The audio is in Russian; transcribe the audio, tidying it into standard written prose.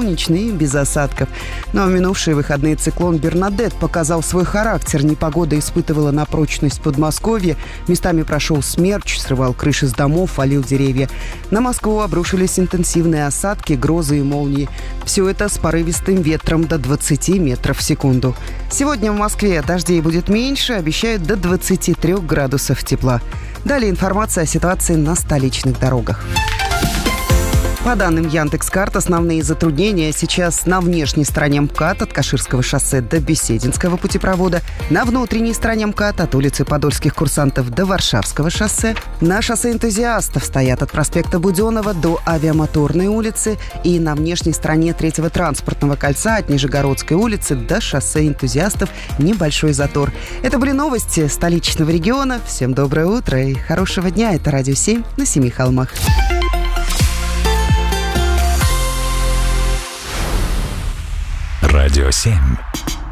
солнечно и без осадков. Но в минувшие выходные циклон Бернадетт показал свой характер. Непогода испытывала на прочность Подмосковье. Местами прошел смерч, срывал крыши с домов, валил деревья. На Москву обрушились интенсивные осадки, грозы и молнии. Все это с порывистым ветром до 20 метров в секунду. Сегодня в Москве дождей будет меньше, обещают до 23 градусов тепла. Далее информация о ситуации на столичных дорогах. По данным Яндекс.Карт, основные затруднения сейчас на внешней стороне МКАД от Каширского шоссе до Бесединского путепровода, на внутренней стороне МКАД от улицы Подольских курсантов до Варшавского шоссе, на шоссе Энтузиастов стоят от проспекта Буденова до Авиамоторной улицы и на внешней стороне третьего транспортного кольца от Нижегородской улицы до шоссе Энтузиастов небольшой затор. Это были новости столичного региона. Всем доброе утро и хорошего дня. Это Радио 7 на Семи холмах. Радио 7.